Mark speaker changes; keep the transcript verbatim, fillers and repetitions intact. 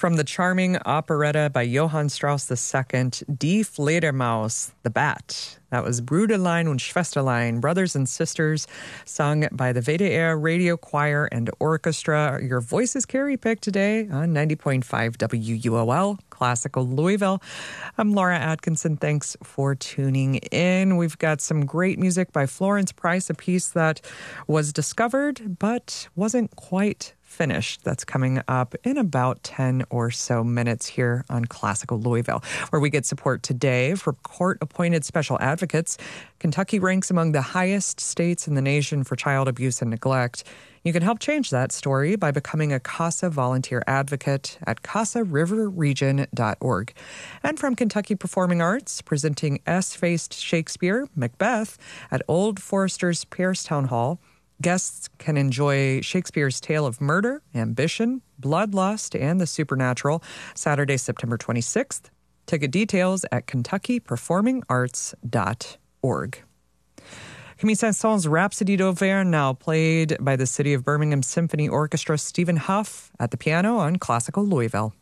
Speaker 1: From the charming operetta by Johann Strauss the Second, Die Fledermaus, the Bat. That was Brüderlein und Schwesterlein, Brothers and Sisters, sung by the V D R Radio Choir and Orchestra. Your voices Carrie picked today on ninety point five W U O L, Classical Louisville. I'm Laura Atkinson. Thanks for tuning in. We've got some great music by Florence Price, a piece that was discovered but wasn't quite finished. That's coming up in about ten or so minutes here on Classical Louisville, where we get support today from court-appointed special advocates. Kentucky ranks among the highest states in the nation for child abuse and neglect. You can help change that story by becoming a CASA volunteer advocate at casa river region dot org. And from Kentucky Performing Arts, presenting S-Faced Shakespeare, Macbeth, at Old Forester's Pierce Town Hall. Guests can enjoy Shakespeare's tale of murder, ambition, bloodlust, and the supernatural Saturday, September twenty-sixth. Ticket details at kentucky performing arts dot org. Camille Saint-Saëns' Rhapsody d'Auvergne, now played by the City of Birmingham Symphony Orchestra. Stephen Huff at the piano on Classical Louisville.